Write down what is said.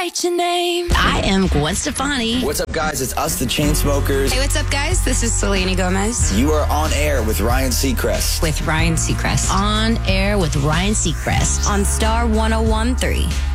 write your name. I am Gwen Stefani. What's up, guys? It's us, the Chainsmokers. Hey, what's up, guys? This is Selena Gomez. You are on air with Ryan Seacrest. With Ryan Seacrest. On air with Ryan Seacrest. On Star 101.3.